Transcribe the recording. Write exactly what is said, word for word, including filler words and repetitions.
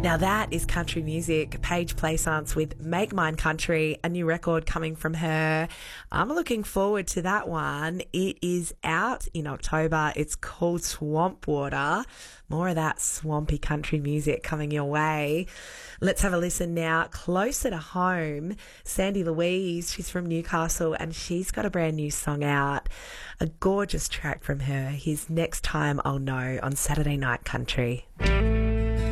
Now that is country music. Paige Plaisance with Make Mine Country, a new record coming from her. I'm looking forward to that one. It is out in October. It's called Swamp Water. More of that swampy country music coming your way. Let's have a listen now. Closer to home, Sandy Louise, she's from Newcastle and she's got a brand new song out. A gorgeous track from her. Here's Next Time I'll Know on Saturday Night Country.